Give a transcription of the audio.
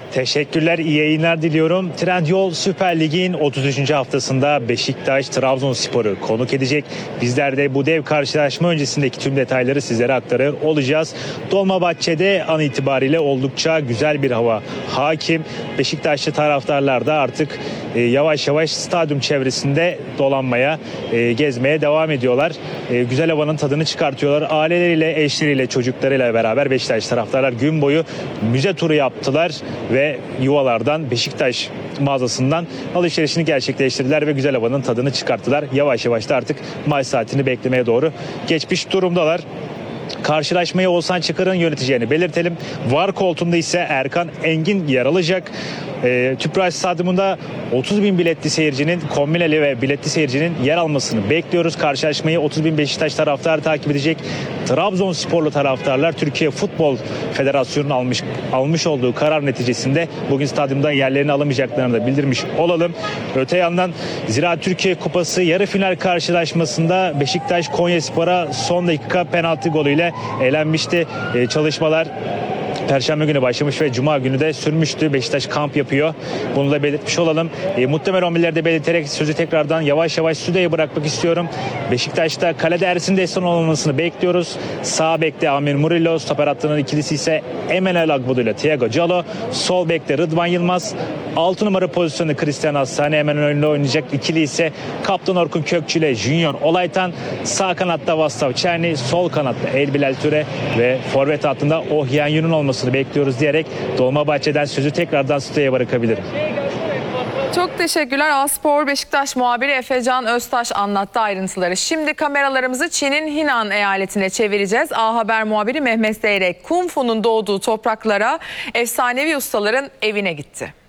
Teşekkürler, iyi yayınlar diliyorum. Trendyol Süper Lig'in 33. haftasında Beşiktaş Trabzonspor'u konuk edecek. Bizler de bu dev karşılaşma öncesindeki tüm detayları sizlere aktarıyor olacağız. Dolmabahçe'de an itibariyle oldukça güzel bir hava hakim. Beşiktaşlı taraftarlar da artık yavaş yavaş stadyum çevresinde dolanmaya, gezmeye devam ediyorlar. Güzel havanın tadını çıkartıyorlar. Aileleriyle, eşleriyle, çocuklarıyla beraber Beşiktaş taraftarlar gün boyu müze turu yaptılar ve yuvalardan Beşiktaş mağazasından alışverişini gerçekleştirdiler ve güzel havanın tadını çıkarttılar. Yavaş yavaş da artık maç saatini beklemeye doğru geçmiş durumdalar. Karşılaşmayı Oğuzhan Çıkar'ın yöneteceğini belirtelim. VAR koltuğunda ise Erkan Engin yer alacak. Tüpraş Stadyumunda 30 bin biletli seyircinin, kombineli ve biletli seyircinin yer almasını bekliyoruz. Karşılaşmayı 30 bin Beşiktaş taraftarı takip edecek. Trabzonsporlu taraftarlar Türkiye Futbol Federasyonu'nun almış olduğu karar neticesinde bugün stadyumda yerlerini alamayacaklarını da bildirmiş olalım. Öte yandan Ziraat Türkiye Kupası yarı final karşılaşmasında Beşiktaş Konyaspor'a son dakika penaltı golüyle elenmişti. Çalışmalar Perşembe günü başlamış ve Cuma günü de sürmüştü. Beşiktaş kamp yapıyor. Bunu da belirtmiş olalım. Muhtemel 11'leri de belirterek sözü tekrardan yavaş yavaş Sude'ye bırakmak istiyorum. Beşiktaş'ta kalede Ersin Destanoğlu olmasını bekliyoruz. Sağ bekte Amir Murillo, stoper hattının ikilisi ise Emenel Agbodu ile Thiago Callo. Sol bekte Rıdvan Yılmaz. 6 numara pozisyonu Cristian Hastane hemen önünde oynayacak. İkili ise Kaptan Orkun Kökçü ile Junior Olaytan. Sağ kanatta Vastav Çerni, sol kanatta Elbilal Türe ve forvet hattında Ohyen Yun'un olmasını bekliyoruz diyerek Dolmabahçe'den sözü tekrardan Sude'ye bırakabilirim. Çok teşekkürler. A-Spor Beşiktaş muhabiri Efecan Öztaş anlattı ayrıntıları. Şimdi kameralarımızı Çin'in Hinan eyaletine çevireceğiz. A Haber muhabiri Mehmet Zeyrek, Kung Fu'nun doğduğu topraklara, efsanevi ustaların evine gitti.